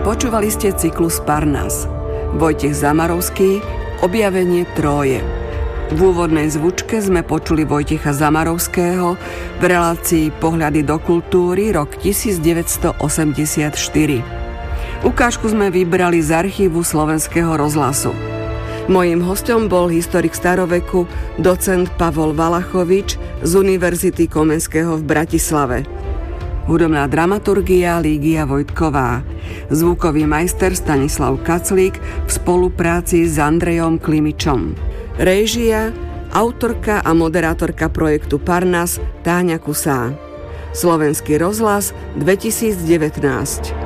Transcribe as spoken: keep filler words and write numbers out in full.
Počúvali ste cyklus Parnas. Vojtech Zamarovský, Objavenie Tróje. V úvodnej zvučke sme počuli Vojtecha Zamarovského v relácii Pohľady do kultúry rok devätnásťstoosemdesiatštyri. Ukážku sme vybrali z archívu Slovenského rozhlasu. Mojím hosťom bol historik staroveku, docent Pavol Valachovič z Univerzity Komenského v Bratislave. Hudobná dramaturgia Lígia Vojtková. Zvukový majster Stanislav Kaclík v spolupráci s Andrejom Klimičom. Réžia, autorka a moderátorka projektu Parnas Táňa Kusá. Slovenský rozhlas dvetisícdevätnásť.